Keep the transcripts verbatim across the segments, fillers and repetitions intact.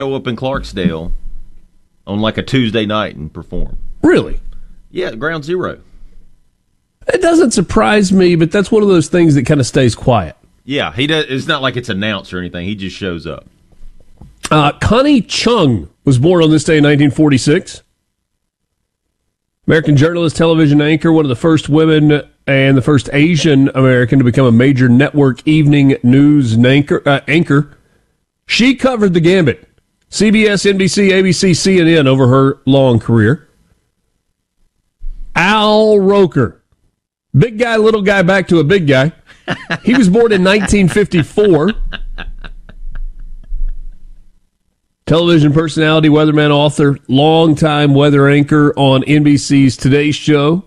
Show up in Clarksdale on like a Tuesday night and perform. Really? Yeah, Ground Zero. It doesn't surprise me, but that's one of those things that kind of stays quiet. Yeah, he does. It's not like it's announced or anything. He just shows up. Uh, Connie Chung was born on this day in nineteen forty-six. American journalist, television anchor, one of the first women and the first Asian American to become a major network evening news anchor. Uh, anchor. She covered the gambit. C B S, N B C, A B C, C N N over her long career. Al Roker. Big guy, little guy, back to a big guy. He was born in nineteen fifty-four. Television personality, weatherman, author, longtime weather anchor on N B C's Today Show.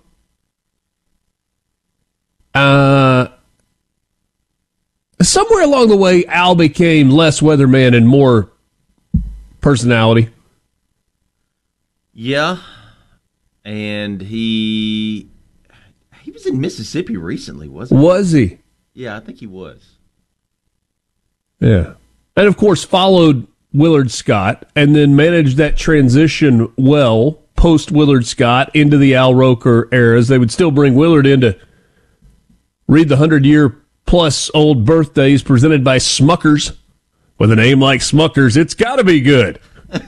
Uh, somewhere along the way, Al became less weatherman and more personality. Yeah, and he he was in Mississippi recently, wasn't he? Was he? Yeah, I think he was. Yeah. And, of course, followed Willard Scott and then managed that transition well post-Willard Scott into the Al Roker eras. They would still bring Willard in to read the hundred-year-plus-old birthdays presented by Smuckers. With a name like Smuckers, it's got to be good.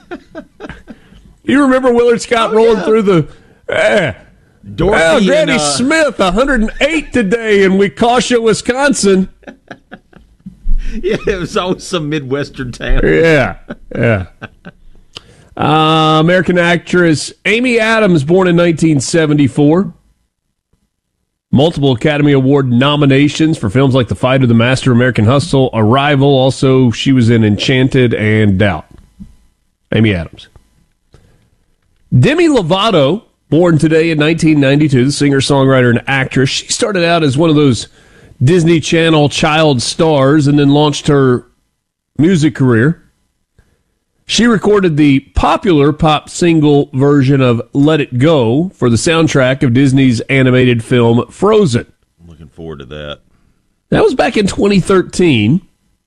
You remember Willard Scott oh, rolling yeah. through the... Eh, Dorothy well, Granny and, uh... Smith, one hundred eight today in Waukesha, Wisconsin. Yeah, it was always some Midwestern town. Yeah, yeah. Uh, American actress Amy Adams, born in nineteen seventy-four. Multiple Academy Award nominations for films like The Fight of the Master, American Hustle, Arrival. Also, she was in Enchanted and Doubt. Amy Adams. Demi Lovato, born today in nineteen ninety-two, the singer, songwriter, and actress. She started out as one of those Disney Channel child stars and then launched her music career. She recorded the popular pop single version of Let It Go for the soundtrack of Disney's animated film Frozen. I'm looking forward to that. That was back in twenty thirteen.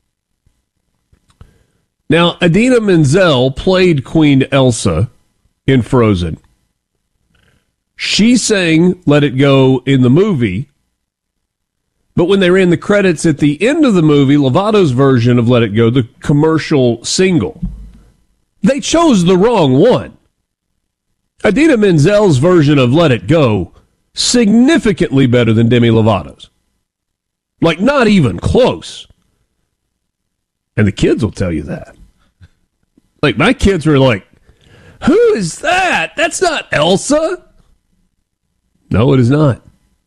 Now, Idina Menzel played Queen Elsa in Frozen. She sang Let It Go in the movie. But when they ran the credits at the end of the movie, Lovato's version of Let It Go, the commercial single, they chose the wrong one. Idina Menzel's version of Let It Go, significantly better than Demi Lovato's. Like, not even close. And the kids will tell you that. Like, my kids were like, who is that? That's not Elsa. No, it is not.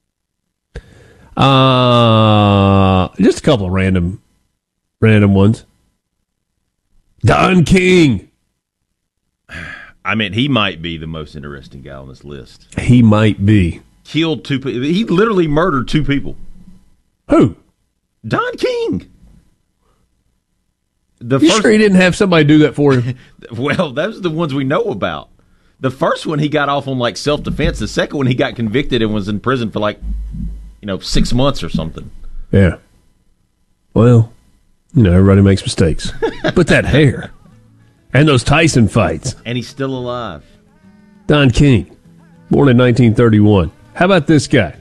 Uh, just a couple of random, random ones. Don King. I mean, he might be the most interesting guy on this list. He might be. Killed two people. He literally murdered two people. Who? Don King. The you first, sure he didn't have somebody do that for him? Well, those are the ones we know about. The first one, he got off on, like, self-defense. The second one, he got convicted and was in prison for, like, you know, six months or something. Yeah. Well, you know, everybody makes mistakes. But that hair. And those Tyson fights. And he's still alive. Don King, born in nineteen thirty-one. How about this guy?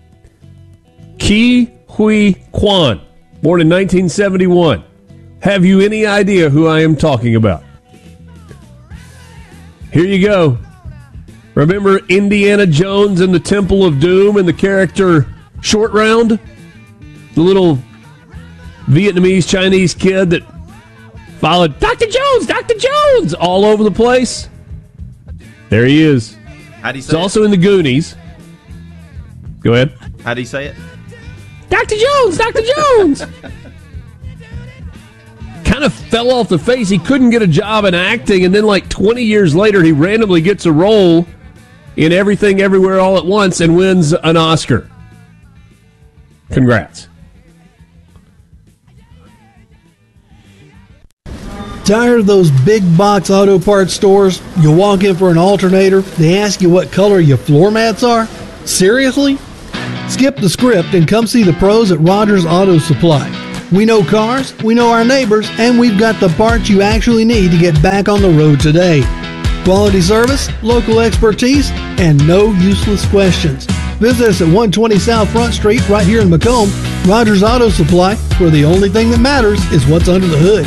Ke Huy Quan, born in nineteen seventy-one. Have you any idea who I am talking about? Here you go. Remember Indiana Jones and the Temple of Doom and the character Short Round? The little Vietnamese Chinese kid that followed Doctor Jones, Doctor Jones all over the place. There he is. How do you say He's it? also in the Goonies. Go ahead. How do you say it? Doctor Jones, Doctor Jones. Kind of fell off the face. He couldn't get a job in acting, and then like twenty years later, he randomly gets a role in Everything Everywhere All at Once and wins an Oscar. Congrats. Tired of those big box auto parts stores? You walk in for an alternator, they ask you what color your floor mats are? Seriously? Skip the script and come see the pros at Rogers Auto Supply. We know cars, we know our neighbors, and we've got the parts you actually need to get back on the road today. Quality service, local expertise, and no useless questions. Visit us at one twenty South Front Street right here in Macomb. Rogers Auto Supply, where the only thing that matters is what's under the hood.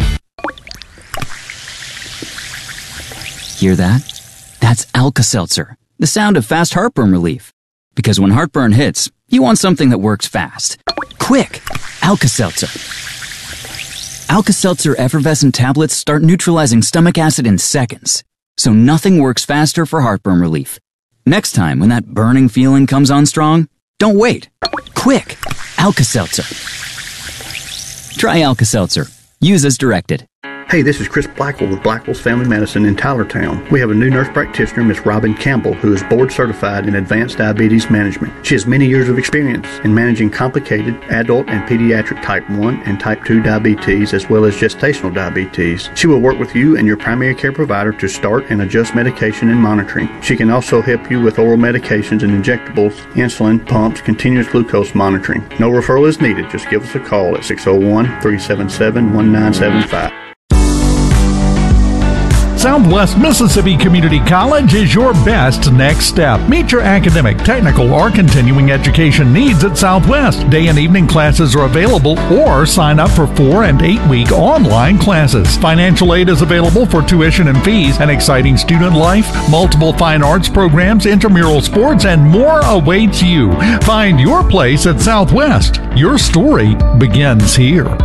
Hear that? That's Alka-Seltzer, the sound of fast heartburn relief. Because when heartburn hits, you want something that works fast. Quick! Alka-Seltzer. Alka-Seltzer effervescent tablets start neutralizing stomach acid in seconds, so nothing works faster for heartburn relief. Next time when that burning feeling comes on strong, don't wait. Quick! Alka-Seltzer. Try Alka-Seltzer. Use as directed. Hey, this is Chris Blackwell with Blackwell's Family Medicine in Tylertown. We have a new nurse practitioner, Miss Robin Campbell, who is board certified in advanced diabetes management. She has many years of experience in managing complicated adult and pediatric type one and type two diabetes, as well as gestational diabetes. She will work with you and your primary care provider to start and adjust medication and monitoring. She can also help you with oral medications and injectables, insulin, pumps, continuous glucose monitoring. No referral is needed. Just give us a call at six oh one, three seven seven, one nine seven five. Southwest Mississippi Community College is your best next step. Meet your academic, technical, or continuing education needs at Southwest. Day and evening classes are available, or sign up for four and eight week online classes. Financial aid is available for tuition and fees. An exciting student life, multiple fine arts programs, intramural sports, and more awaits you. Find your place at Southwest. Your story begins here.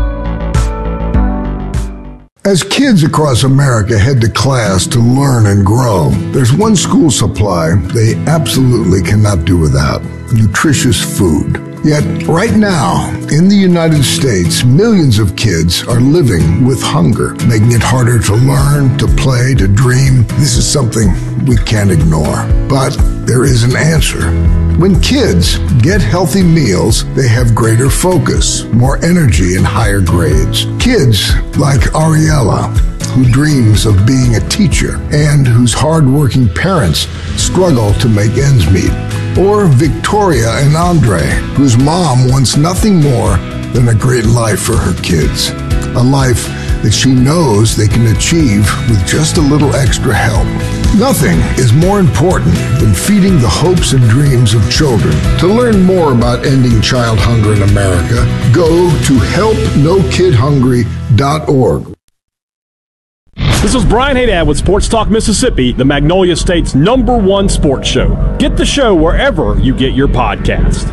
As kids across America head to class to learn and grow, there's one school supply they absolutely cannot do without: nutritious food. Yet, right now, in the United States, millions of kids are living with hunger, making it harder to learn, to play, to dream. This is something we can't ignore. But there is an answer. When kids get healthy meals, they have greater focus, more energy, and higher grades. Kids like Ariella, who dreams of being a teacher and whose hard-working parents struggle to make ends meet. Or Victoria and Andre, whose mom wants nothing more than a great life for her kids. A life that she knows they can achieve with just a little extra help. Nothing is more important than feeding the hopes and dreams of children. To learn more about ending child hunger in America, go to help no kid hungry dot org. This is Brian Haydad with Sports Talk Mississippi, the Magnolia State's number one sports show. Get the show wherever you get your podcast.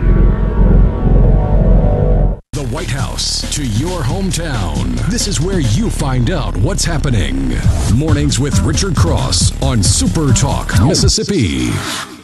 The White House to your hometown. This is where you find out what's happening. Mornings with Richard Cross on Super Talk Mississippi.